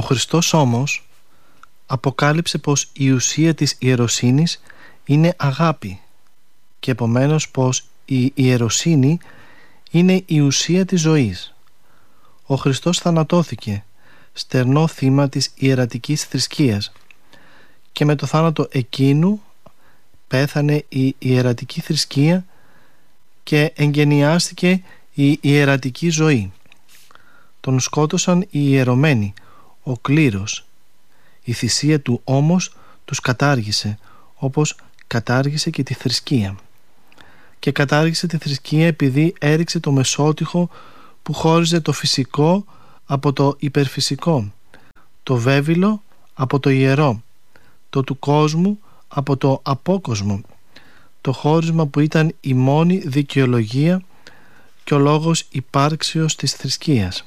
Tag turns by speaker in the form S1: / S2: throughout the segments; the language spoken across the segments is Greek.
S1: Χριστός όμως αποκάλυψε πως η ουσία της ιεροσύνης είναι αγάπη και επομένως πως η ιεροσύνη είναι η ουσία της ζωής. Ο Χριστός θανατώθηκε, στερνό θύμα της ιερατικής θρησκείας, και με το θάνατο εκείνου πέθανε η ιερατική θρησκεία και εγγενιάστηκε η ιερατική ζωή. Τον σκότωσαν οι ιερωμένοι, ο κλήρος. Η θυσία του όμως τους κατάργησε, όπως κατάργησε και τη θρησκεία. Και κατάργησε τη θρησκεία επειδή έριξε το μεσότυχο που χώριζε το φυσικό από το υπερφυσικό, το βέβυλο από το ιερό, το του κόσμου από το απόκοσμο, το χώρισμα που ήταν η μόνη δικαιολογία και ο λόγος υπάρξεως της θρησκείας.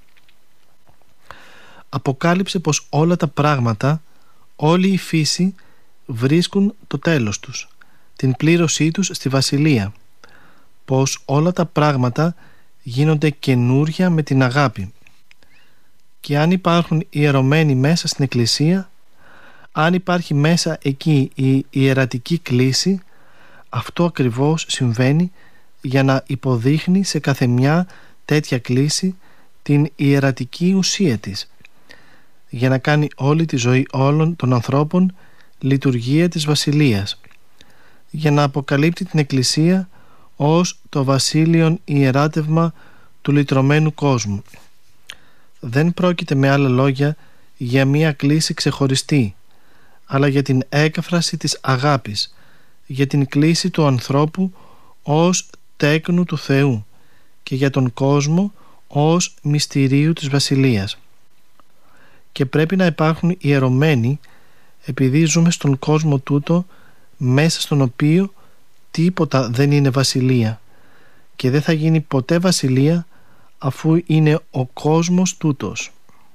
S1: Αποκάλυψε πως όλα τα πράγματα, όλη η φύση βρίσκουν το τέλος τους, την πλήρωσή τους στη βασιλεία, πως όλα τα πράγματα γίνονται καινούρια με την αγάπη. Και αν υπάρχουν ιερωμένοι μέσα στην εκκλησία, αν υπάρχει μέσα εκεί η ιερατική κλίση, αυτό ακριβώς συμβαίνει για να υποδείχνει σε καθεμιά τέτοια κλίση την ιερατική ουσία της, για να κάνει όλη τη ζωή όλων των ανθρώπων λειτουργία της βασιλείας, για να αποκαλύπτει την εκκλησία ως το βασίλειον ιεράτευμα του λυτρωμένου κόσμου. Δεν πρόκειται με άλλα λόγια για μία κλίση ξεχωριστή, αλλά για την έκφραση της αγάπης, για την κλίση του ανθρώπου ως τέκνου του Θεού και για τον κόσμο ως μυστηρίου της βασιλείας. Και πρέπει να υπάρχουν ιερωμένοι επειδή ζούμε στον κόσμο τούτο μέσα στον οποίο τίποτα δεν είναι βασιλεία και δεν θα γίνει ποτέ βασιλεία αφού είναι ο κόσμος τούτος.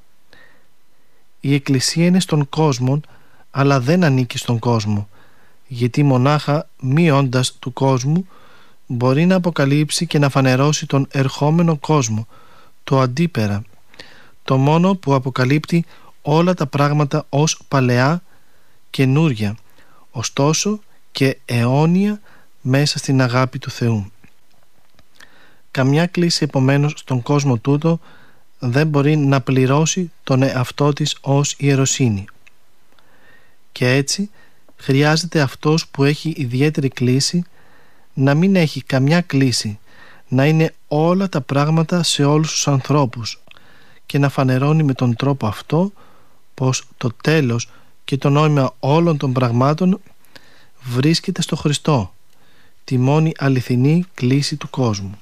S1: Η Εκκλησία είναι στον κόσμο αλλά δεν ανήκει στον κόσμο, γιατί μονάχα μη όντας του κόσμου μπορεί να αποκαλύψει και να φανερώσει τον ερχόμενο κόσμο, το αντίπερα, το μόνο που αποκαλύπτει όλα τα πράγματα ως παλαιά, καινούρια, ωστόσο και αιώνια μέσα στην αγάπη του Θεού. Καμιά κλίση επομένως στον κόσμο τούτο δεν μπορεί να πληρώσει τον εαυτό της ως ιεροσύνη. Και έτσι χρειάζεται αυτός που έχει ιδιαίτερη κλίση να μην έχει καμιά κλίση, να είναι όλα τα πράγματα σε όλους τους ανθρώπους και να φανερώνει με τον τρόπο αυτό πως το τέλος και το νόημα όλων των πραγμάτων βρίσκεται στο Χριστό, τη μόνη αληθινή κλίση του κόσμου.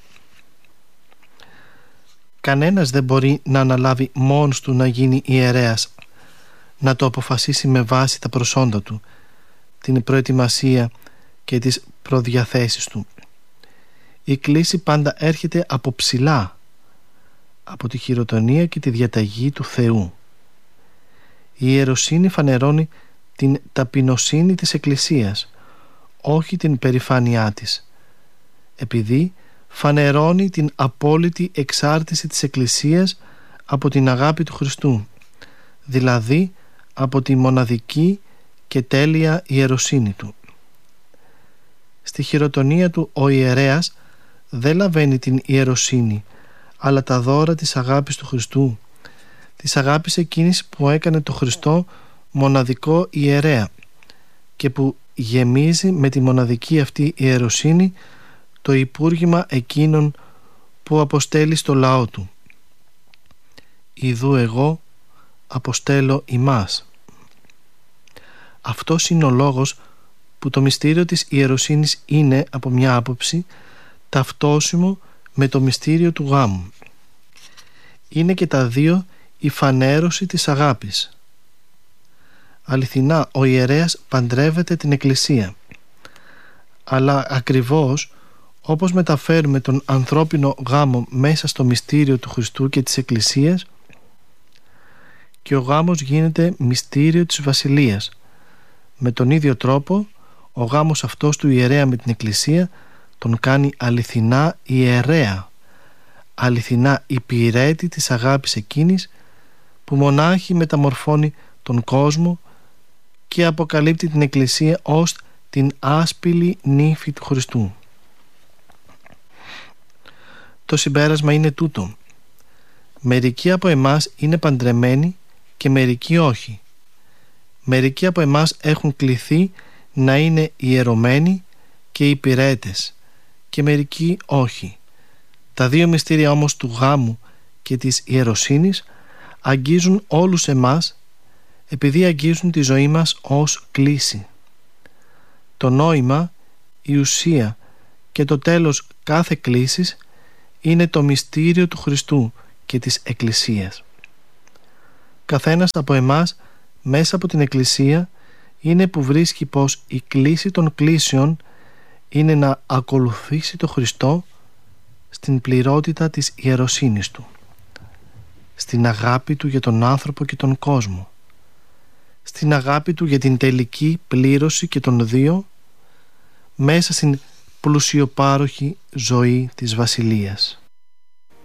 S1: Κανένας δεν μπορεί να αναλάβει μόνος του να γίνει ιερέας, να το αποφασίσει με βάση τα προσόντα του, την προετοιμασία και τις προδιαθέσεις του. Η κλίση πάντα έρχεται από ψηλά, από τη χειροτονία και τη διαταγή του Θεού. Η ιεροσύνη φανερώνει την ταπεινοσύνη της Εκκλησίας, όχι την περηφάνειά της, επειδή φανερώνει την απόλυτη εξάρτηση της Εκκλησίας από την αγάπη του Χριστού, δηλαδή από τη μοναδική και τέλεια ιεροσύνη του. Στη χειροτονία του ο ιερέας δεν λαβαίνει την ιεροσύνη, αλλά τα δώρα της αγάπης του Χριστού, της αγάπης εκείνης που έκανε το Χριστό μοναδικό ιερέα και που γεμίζει με τη μοναδική αυτή ιεροσύνη το υπούργημα εκείνων που αποστέλει στο λαό του. Ιδού εγώ αποστέλω ημάς. Αυτός είναι ο λόγος που το μυστήριο της ιεροσύνης είναι από μια άποψη ταυτόσιμο με το μυστήριο του γάμου. Είναι και τα δύο η φανέρωση της αγάπης. Αληθινά ο ιερέας παντρεύεται την Εκκλησία, αλλά ακριβώς όπως μεταφέρουμε τον ανθρώπινο γάμο μέσα στο μυστήριο του Χριστού και της Εκκλησίας, και ο γάμος γίνεται μυστήριο της Βασιλείας. Με τον ίδιο τρόπο ο γάμος αυτός του ιερέα με την Εκκλησία τον κάνει αληθινά ιερέα, αληθινά υπηρέτη της αγάπης εκείνης που μονάχη μεταμορφώνει τον κόσμο και αποκαλύπτει την Εκκλησία ως την άσπηλη νύφη του Χριστού. Το συμπέρασμα είναι τούτο: μερικοί από εμάς είναι παντρεμένοι και μερικοί όχι. Μερικοί από εμάς έχουν κληθεί να είναι ιερωμένοι και υπηρέτες και μερικοί όχι. Τα δύο μυστήρια όμως του γάμου και της ιεροσύνης αγγίζουν όλους εμάς, επειδή αγγίζουν τη ζωή μας ως κλήση. Το νόημα, η ουσία και το τέλος κάθε κλήσης είναι το μυστήριο του Χριστού και της Εκκλησίας. Καθένας από εμάς μέσα από την Εκκλησία είναι που βρίσκει πως η κλήση των κλήσεων είναι να ακολουθήσει το Χριστό στην πληρότητα της ιεροσύνης Του, στην αγάπη Του για τον άνθρωπο και τον κόσμο, στην αγάπη Του για την τελική πλήρωση και των δύο, μέσα στην πλουσιοπάροχη ζωή της Βασιλείας.